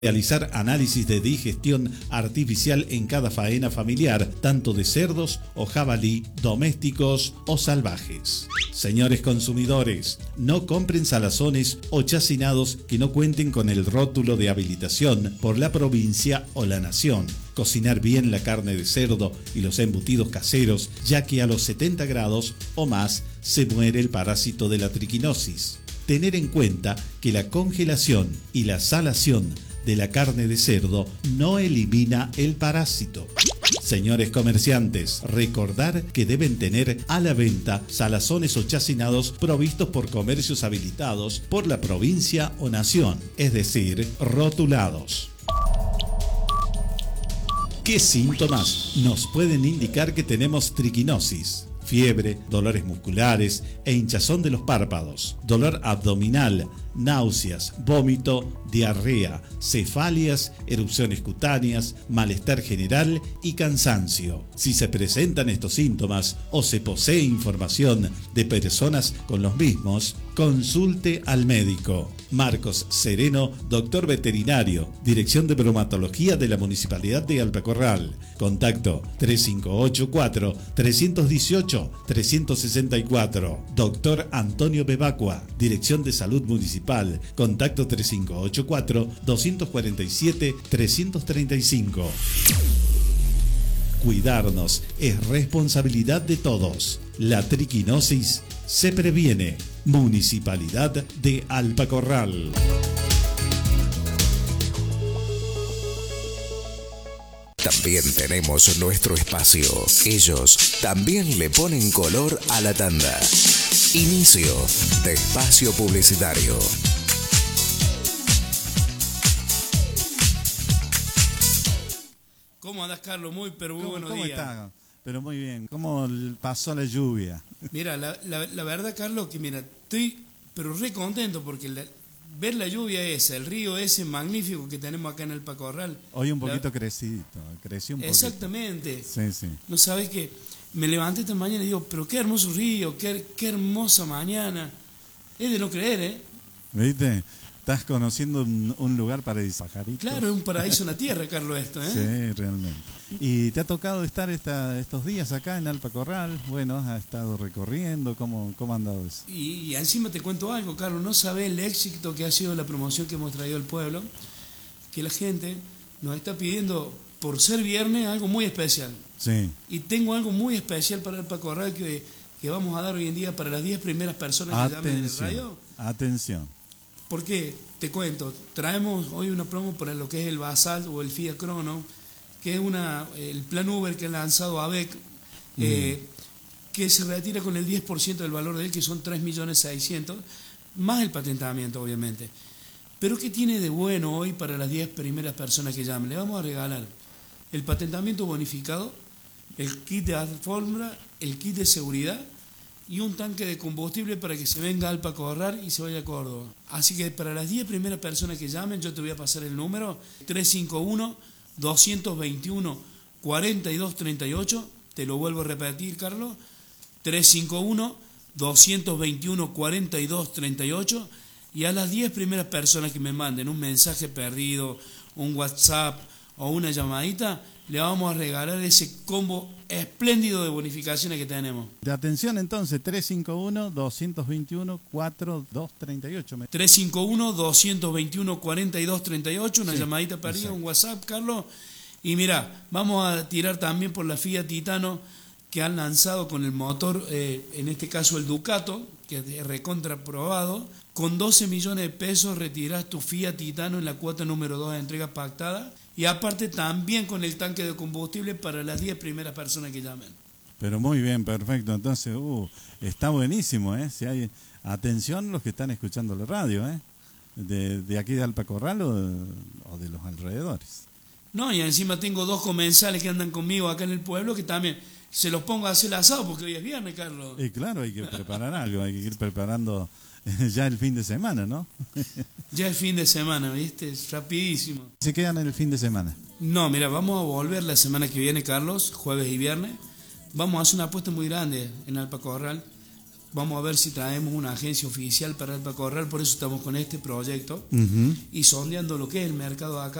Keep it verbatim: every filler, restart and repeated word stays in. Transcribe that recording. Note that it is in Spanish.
Realizar análisis de digestión artificial en cada faena familiar, tanto de cerdos o jabalí, domésticos o salvajes. Señores consumidores, no compren salazones o chacinados que no cuenten con el rótulo de habilitación por la provincia o la nación. Cocinar bien la carne de cerdo y los embutidos caseros, ya que a los setenta grados o más se muere el parásito de la triquinosis. Tener en cuenta que la congelación y la salación de la carne de cerdo no elimina el parásito. Señores comerciantes, recordar que deben tener a la venta salazones o chacinados provistos por comercios habilitados por la provincia o nación, es decir, rotulados. ¿Qué síntomas nos pueden indicar que tenemos triquinosis? Fiebre, dolores musculares e hinchazón de los párpados, dolor abdominal, náuseas, vómito, diarrea, cefalias, erupciones cutáneas, malestar general y cansancio. Si se presentan estos síntomas o se posee información de personas con los mismos, consulte al médico. Marcos Sereno, doctor veterinario, Dirección de Bromatología de la Municipalidad de Alpacorral. Contacto tres cinco ocho cuatro, tres uno ocho, tres seis cuatro. Doctor Antonio Bebacua, Dirección de Salud Municipal. Contacto tres cinco ocho cuatro, dos cuatro siete, tres tres cinco. Cuidarnos es responsabilidad de todos. La triquinosis se previene. Municipalidad de Alpacorral. También tenemos nuestro espacio. Ellos también le ponen color a la tanda. Inicio de espacio publicitario. ¿Cómo andás, Carlos? Muy, pero muy ¿Cómo, buenos ¿cómo días. está? Pero muy bien. ¿Cómo pasó la lluvia? Mira, la, la, la verdad, Carlos, que mira, estoy pero re contento porque la, ver la lluvia esa, el río ese magnífico que tenemos acá en el Pacorral. Hoy un poquito la, crecidito, creció un poquito. Exactamente. Sí, sí. No sabes que me levanté esta mañana y digo, pero qué hermoso río, qué, qué hermosa mañana. Es de no creer, ¿eh? ¿Viste? Estás conociendo un, un lugar paraíso, pajarito. Claro, es un paraíso en la tierra, Carlos, esto, ¿eh? Sí, realmente. ¿Y te ha tocado estar esta, estos días acá en Alpacorral? Bueno, has estado recorriendo, ¿cómo, cómo ha andado eso? Y, y encima te cuento algo, Carlos, no sabes el éxito que ha sido la promoción que hemos traído al pueblo, que la gente nos está pidiendo, por ser viernes, algo muy especial. Sí. Y tengo algo muy especial para el Pacorral que, que vamos a dar hoy en día para las diez primeras personas que llamen en el radio. Atención. ¿Por qué? Te cuento, traemos hoy una promo para lo que es el Basalt o el Fiat Crono, que es una el plan Uber que ha lanzado A B E C, mm. eh, que se retira con el diez por ciento del valor de él, que son tres millones seiscientos mil, más el patentamiento, obviamente. Pero ¿qué tiene de bueno hoy para las diez primeras personas que llamen? Le vamos a regalar el patentamiento bonificado, el kit de alfombra, el kit de seguridad, y un tanque de combustible para que se venga al Pacorral y se vaya a Córdoba. Así que para las diez primeras personas que llamen, yo te voy a pasar el número tres cinco uno, dos dos uno, cuatro dos tres ocho. Te lo vuelvo a repetir, Carlos. tres cinco uno, dos dos uno, cuatro dos tres ocho. Y a las diez primeras personas que me manden un mensaje perdido, un WhatsApp o una llamadita, le vamos a regalar ese combo espléndido de bonificaciones que tenemos. De atención entonces, tres cinco uno, dos dos uno, cuatro dos tres ocho. tres cinco uno, dos dos uno, cuatro dos tres ocho, una sí, llamadita perdida, exacto. Un WhatsApp, Carlos. Y mira, vamos a tirar también por la Fiat Titano que han lanzado con el motor, eh, en este caso el Ducato, que es recontraprobado. Con doce millones de pesos retirás tu Fiat Titano en la cuota número dos de entrega pactada. Y aparte también con el tanque de combustible para las diez primeras personas que llamen. Pero muy bien, perfecto. Entonces, uh, está buenísimo, ¿eh? Si hay atención los que están escuchando la radio, ¿eh? De, de aquí de Alpacorral o de, o de los alrededores. No, y encima tengo dos comensales que andan conmigo acá en el pueblo que también se los pongo a hacer el asado porque hoy es viernes, Carlos. Y claro, hay que preparar algo, hay que ir preparando ya el fin de semana, ¿no? Ya el fin de semana, ¿viste? Rapidísimo. ¿Se quedan en el fin de semana? No, mira, vamos a volver la semana que viene, Carlos, jueves y viernes. Vamos a hacer una apuesta muy grande en Alpacorral. vamos a ver si traemos una agencia oficial para Alpacorral, por eso estamos con este proyecto Uh-huh. y sondeando lo que es el mercado acá.